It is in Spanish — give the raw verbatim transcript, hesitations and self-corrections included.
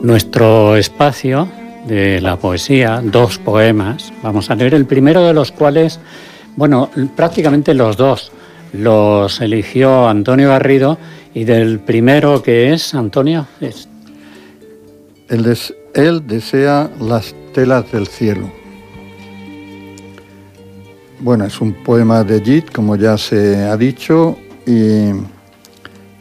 nuestro espacio de la poesía, dos poemas. Vamos a leer el primero de los cuales, bueno, prácticamente los dos los eligió Antonio Garrido, y del primero que es, Antonio, es... Él, des- él desea las telas del cielo. Bueno, es un poema de Gide, como ya se ha dicho, y